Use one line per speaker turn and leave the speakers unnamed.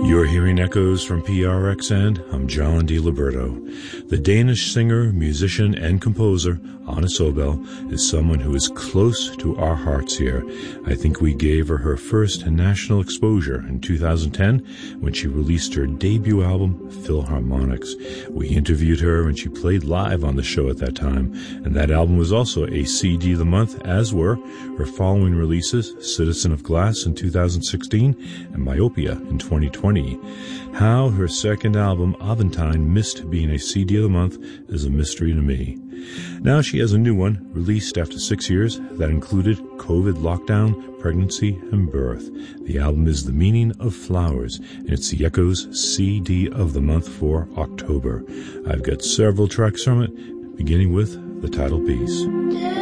You're hearing echoes from PRXN. I'm John DiLiberto. The Danish singer, musician, and composer Anna Sobel is someone who is close to our hearts here. I think we gave her first national exposure in 2010 when she released her debut album, Philharmonics. We interviewed her and she played live on the show at that time, and that album was also a CD of the month, as were her following releases, Citizen of Glass in 2016 and Myopia in 2020. How her second album, Aventine, missed being a CD of the month is a mystery to me. Now she has a new one, released after 6 years, that included COVID lockdown, pregnancy, and birth. The album is The Meaning of Flowers, and it's the Echoes CD of the month for October. I've got several tracks from it, beginning with the title piece.